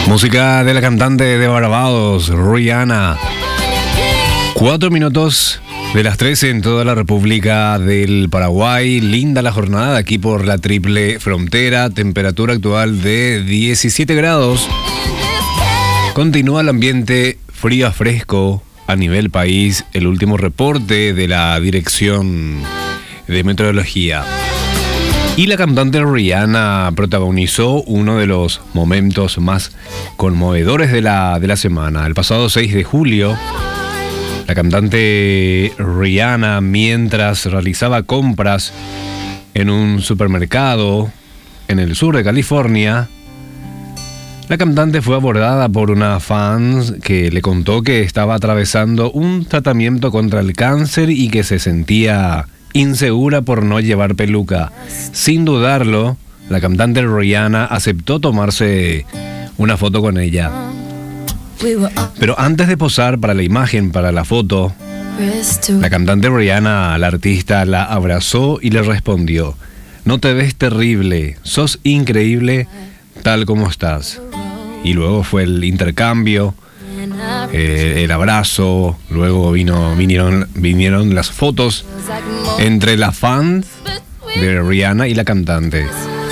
Música de la cantante de Barbados, Rihanna. 4 minutos de las 13 en toda la República del Paraguay. Linda la jornada aquí por la triple frontera. Temperatura actual de 17 grados. Continúa el ambiente frío a fresco a nivel país. El último reporte de la Dirección de Meteorología. Y la cantante Rihanna protagonizó uno de los momentos más conmovedores de la semana. El pasado 6 de julio, la cantante Rihanna, mientras realizaba compras en un supermercado en el sur de California, la cantante fue abordada por una fan que le contó que estaba atravesando un tratamiento contra el cáncer y que se sentía insegura por no llevar peluca. Sin dudarlo, la cantante Rihanna aceptó tomarse una foto con ella. Pero antes de posar para la imagen, para la foto, la cantante Rihanna, la artista, la abrazó y le respondió: "No te ves terrible, sos increíble tal como estás". Y luego fue el intercambio, el abrazo, luego vinieron las fotos entre la fan de Rihanna y la cantante.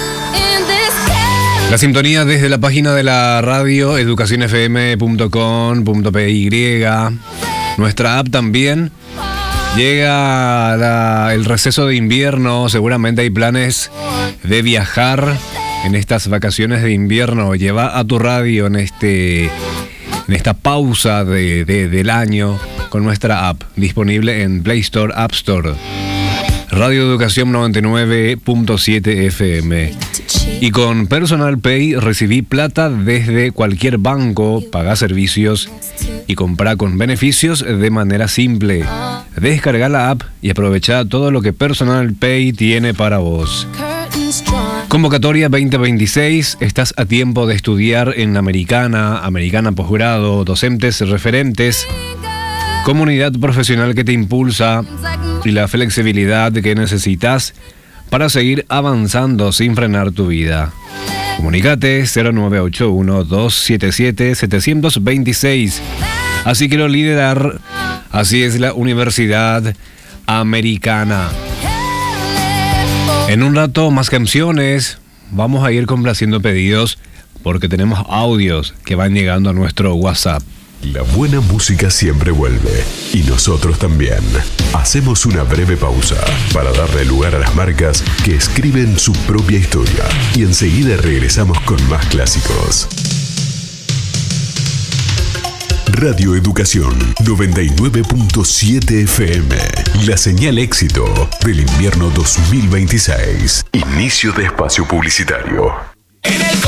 La sintonía desde la página de la radio educacionfm.com.py. Nuestra app también. Llega el receso de invierno. Seguramente hay planes de viajar en estas vacaciones de invierno. Lleva a tu radio en esta pausa del año con nuestra app, disponible en Play Store, App Store. Radio Educación 99.7 FM. Y con Personal Pay recibí plata desde cualquier banco, paga servicios y compra con beneficios de manera simple. Descarga la app y aprovecha todo lo que Personal Pay tiene para vos. Convocatoria 2026, estás a tiempo de estudiar en Americana posgrado, docentes referentes, comunidad profesional que te impulsa y la flexibilidad que necesitas para seguir avanzando sin frenar tu vida. Comunícate 0981-277-726. Así quiero liderar, así es la Universidad Americana. En un rato más canciones, vamos a ir complaciendo pedidos porque tenemos audios que van llegando a nuestro WhatsApp. La buena música siempre vuelve y nosotros también. Hacemos una breve pausa para darle lugar a las marcas que escriben su propia historia y enseguida regresamos con más clásicos. Radio Educación 99.7 FM. La señal éxito del invierno 2026. Inicio de espacio publicitario.